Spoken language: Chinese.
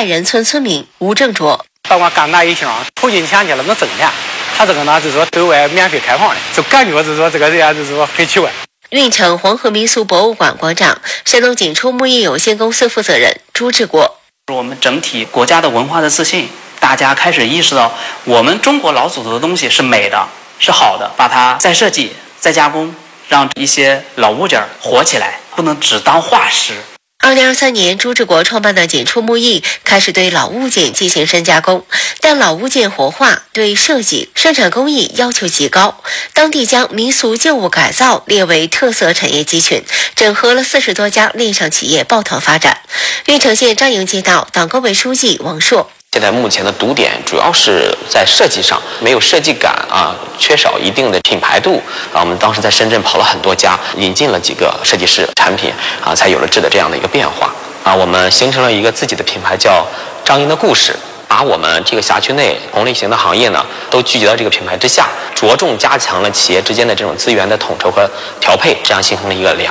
蔡仁村村民吴正卓。 到我刚那一箱，途径抢去了，那挣钱。他这个呢，就是说对外免费开放的，就感觉就是说这个人就是说很奇怪。 运城黄河民俗博物馆馆长、山东景初木艺有限公司负责人朱志国。 我们整体国家的文化的自信，大家开始意识到我们中国老祖宗的东西是美的，是好的，把它再设计、再加工，让一些老物件活起来，不能只当化石。 2023年，朱志国创办的景初木艺开始对老物件进行深加工，但老物件活化对设计、生产工艺要求极高。当地将民俗旧物改造列为特色产业集群，整合了40多家链上企业抱团发展。运城县张营街道党工委书记王硕。 现在目前的堵点主要是在设计上，没有设计感啊，缺少一定的品牌度啊。我们当时在深圳跑了很多家，引进了几个设计师产品啊，才有了质的这样的一个变化啊。我们形成了一个自己的品牌，叫张营的故事，把我们这个辖区内同类型的行业呢，都聚集到这个品牌之下，着重加强了企业之间的这种资源的统筹和调配，这样形成了一个良